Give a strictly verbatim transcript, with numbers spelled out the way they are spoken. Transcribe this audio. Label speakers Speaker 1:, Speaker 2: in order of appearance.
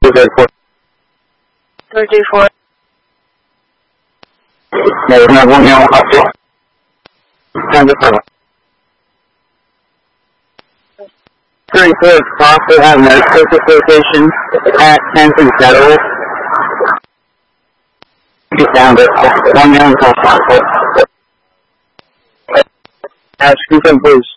Speaker 1: thirty-four.
Speaker 2: May na po niyo ako. thirty-four Foster Avenue, surface location at Hampton Federal. Get down to one young couple. Ask you some please.